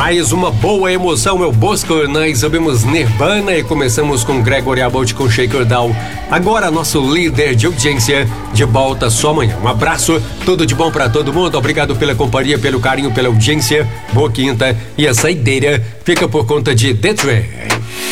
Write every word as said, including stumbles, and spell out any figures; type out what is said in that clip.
Mais uma boa emoção, meu Bosco. Nós ouvimos Nirvana e começamos com Gregory Abbott com Shaker Down. Agora nosso líder de audiência de volta só amanhã. Um abraço, tudo de bom pra todo mundo. Obrigado pela companhia, pelo carinho, pela audiência. Boa quinta. E a saideira fica por conta de The Train.